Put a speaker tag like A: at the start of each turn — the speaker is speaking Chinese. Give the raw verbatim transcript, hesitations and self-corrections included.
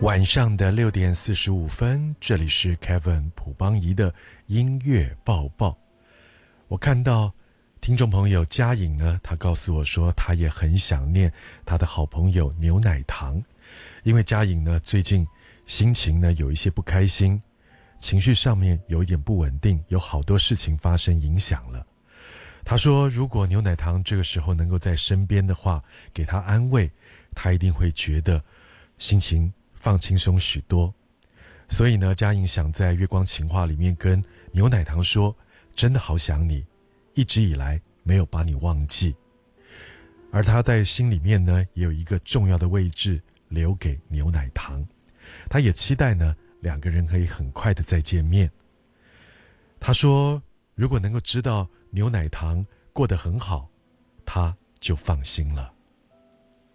A: 晚上的六点四十五分，这里是 Kevin 朴邦仪的音乐报报。我看到听众朋友嘉颖呢，他告诉我说，他也很想念他的好朋友牛奶糖，因为嘉颖呢最近心情呢有一些不开心，情绪上面有一点不稳定，有好多事情发生影响了。他说，如果牛奶糖这个时候能够在身边的话，给他安慰，他一定会觉得心情放轻松许多。所以呢，嘉颖想在月光情话里面跟牛奶糖说，真的好想你，一直以来没有把你忘记。而他在心里面呢，也有一个重要的位置留给牛奶糖，他也期待呢两个人可以很快的再见面。他说，如果能够知道牛奶糖过得很好，他就放心了。